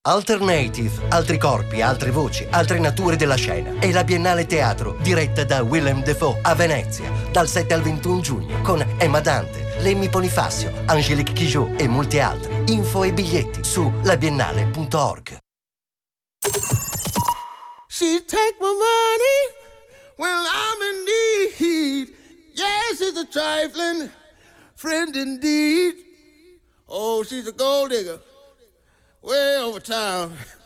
Alternative, altri corpi, altre voci, altre nature della scena. È la Biennale Teatro, diretta da Willem Dafoe a Venezia, dal 7 al 21 giugno, con Emma Dante, Lemmy Bonifacio, Angélique Kidjo e molti altri. Info e biglietti su labiennale.org. She take my money when I'm in need. Yes, she's a trifling friend indeed. Oh, she's a gold digger way over town.